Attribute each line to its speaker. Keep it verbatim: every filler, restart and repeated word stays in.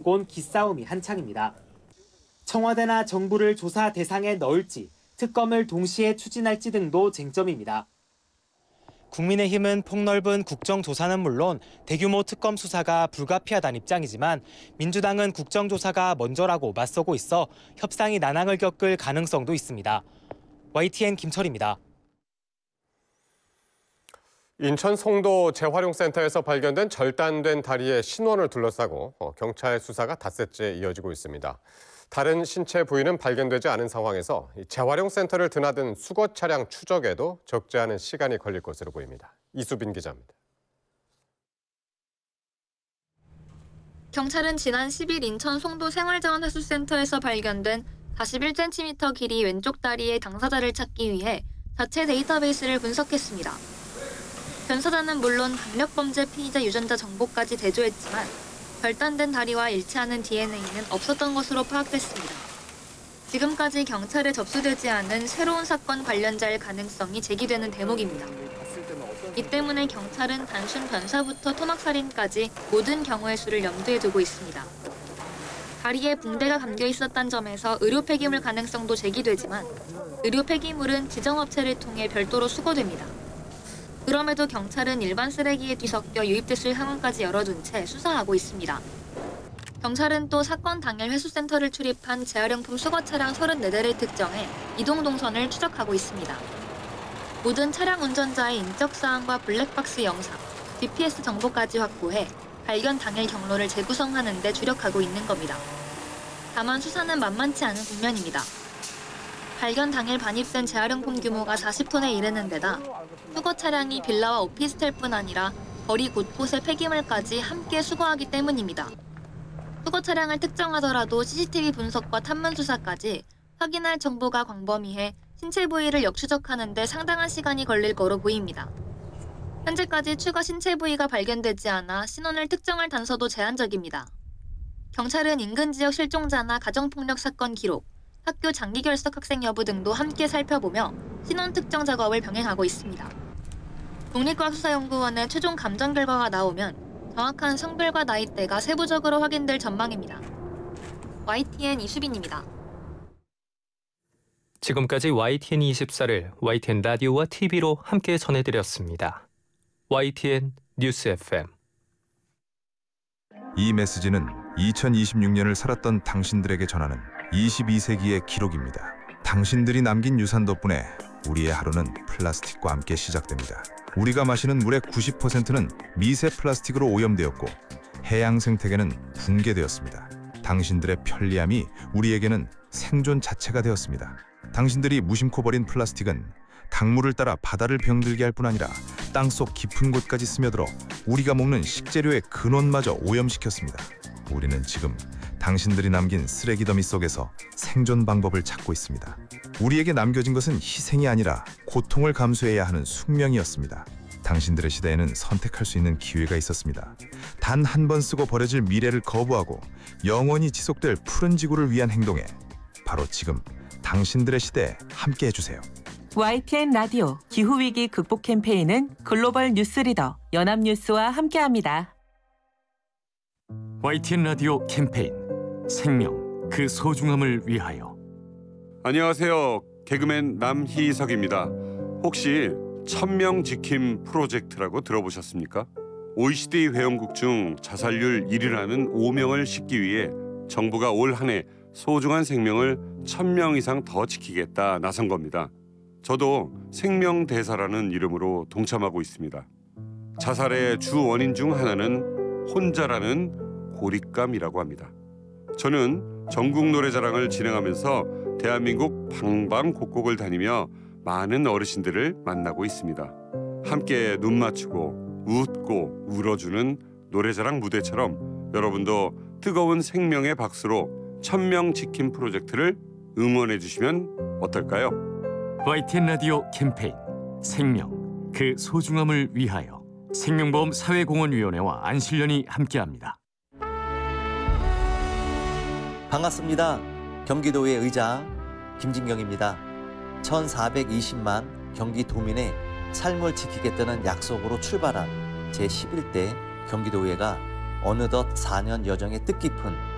Speaker 1: 두곤 기싸움이 한창입니다. 청와대나 정부를 조사 대상에 넣을지, 특검을 동시에 추진할지 등도 쟁점입니다. 국민의힘은 폭넓은 국정조사는 물론 대규모 특검 수사가 불가피하다는 입장이지만 민주당은 국정조사가 먼저라고 맞서고 있어 협상이 난항을 겪을 가능성도 있습니다. 와이티엔 김철입니다.
Speaker 2: 인천 송도 재활용센터에서 발견된 절단된 다리의 신원을 둘러싸고 경찰 수사가 닷새째 이어지고 있습니다. 다른 신체 부위는 발견되지 않은 상황에서 재활용센터를 드나든 수거 차량 추적에도 적지 않은 시간이 걸릴 것으로 보입니다. 이수빈 기자입니다.
Speaker 3: 경찰은 지난 십일 인천 송도 생활자원회수센터에서 발견된 사십일 센티미터 길이 왼쪽 다리의 당사자를 찾기 위해 자체 데이터베이스를 분석했습니다. 변사자는 물론 강력범죄 피의자 유전자 정보까지 대조했지만 절단된 다리와 일치하는 디엔에이는 없었던 것으로 파악됐습니다. 지금까지 경찰에 접수되지 않은 새로운 사건 관련자일 가능성이 제기되는 대목입니다. 이 때문에 경찰은 단순 변사부터 토막살인까지 모든 경우의 수를 염두에 두고 있습니다. 다리에 붕대가 감겨 있었던 점에서 의료 폐기물 가능성도 제기되지만 의료 폐기물은 지정업체를 통해 별도로 수거됩니다. 그럼에도 경찰은 일반 쓰레기에 뒤섞여 유입됐을 상황까지 열어둔 채 수사하고 있습니다. 경찰은 또 사건 당일 회수센터를 출입한 재활용품 수거 차량 서른네 대를 특정해 이동 동선을 추적하고 있습니다. 모든 차량 운전자의 인적 사항과 블랙박스 영상, 지피에스 정보까지 확보해 발견 당일 경로를 재구성하는 데 주력하고 있는 겁니다. 다만 수사는 만만치 않은 국면입니다. 발견 당일 반입된 재활용품 규모가 사십 톤에 이르는 데다 수거 차량이 빌라와 오피스텔뿐 아니라 거리 곳곳의 폐기물까지 함께 수거하기 때문입니다. 수거 차량을 특정하더라도 씨씨티비 분석과 탐문 수사까지 확인할 정보가 광범위해 신체 부위를 역추적하는 데 상당한 시간이 걸릴 거로 보입니다. 현재까지 추가 신체 부위가 발견되지 않아 신원을 특정할 단서도 제한적입니다. 경찰은 인근 지역 실종자나 가정폭력 사건 기록, 학교 장기 결석 학생 여부 등도 함께 살펴보며 신원 특정 작업을 병행하고 있습니다. 국립과학수사연구원의 최종 감정 결과가 나오면 정확한 성별과 나이대가 세부적으로 확인될 전망입니다. 와이티엔 이수빈입니다.
Speaker 4: 지금까지 와이티엔 이십사를 와이티엔 라디오와 티비로 함께 전해드렸습니다. 와이티엔 뉴스 에프엠.
Speaker 5: 이 메시지는 이천이십육 년을 살았던 당신들에게 전하는 이십이 세기의 기록입니다. 당신들이 남긴 유산 덕분에 우리의 하루는 플라스틱과 함께 시작됩니다. 우리가 마시는 물의 구십 퍼센트는 미세 플라스틱으로 오염되었고 해양 생태계는 붕괴되었습니다. 당신들의 편리함이 우리에게는 생존 자체가 되었습니다. 당신들이 무심코 버린 플라스틱은 강물을 따라 바다를 병들게 할 뿐 아니라 땅속 깊은 곳까지 스며들어 우리가 먹는 식재료의 근원마저 오염시켰습니다. 우리는 지금 당신들이 남긴 쓰레기 더미 속에서 생존 방법을 찾고 있습니다. 우리에게 남겨진 것은 희생이 아니라 고통을 감수해야 하는 숙명이었습니다. 당신들의 시대에는 선택할 수 있는 기회가 있었습니다. 단 한 번 쓰고 버려질 미래를 거부하고 영원히 지속될 푸른 지구를 위한 행동에 바로 지금 당신들의 시대에 함께 해주세요.
Speaker 6: 와이티엔 라디오 기후위기 극복 캠페인은 글로벌 뉴스리더 연합뉴스와 함께합니다.
Speaker 7: 와이티엔 라디오 캠페인 생명, 그 소중함을 위하여.
Speaker 8: 안녕하세요. 개그맨 남희석입니다. 혹시 천명 지킴 프로젝트라고 들어보셨습니까? 오이시디 회원국 중 자살률 일 위라는 오명을 싣기 위해 정부가 올 한 해 소중한 생명을 천 명 이상 더 지키겠다 나선 겁니다. 저도 생명대사라는 이름으로 동참하고 있습니다. 자살의 주 원인 중 하나는 혼자라는 고립감이라고 합니다. 저는 전국 노래자랑을 진행하면서 대한민국 방방곡곡을 다니며 많은 어르신들을 만나고 있습니다. 함께 눈 맞추고 웃고 울어주는 노래자랑 무대처럼 여러분도 뜨거운 생명의 박수로 천명 지킴 프로젝트를 응원해 주시면 어떨까요?
Speaker 7: 와이티엔 라디오 캠페인 생명, 그 소중함을 위하여. 생명보험 사회공헌위원회와 안실련이 함께합니다.
Speaker 9: 반갑습니다. 경기도의 의장 김진경입니다. 천사백이십만 경기도민의 삶을 지키겠다는 약속으로 출발한 제십일 대 경기도의회가 어느덧 사 년 여정의 뜻깊은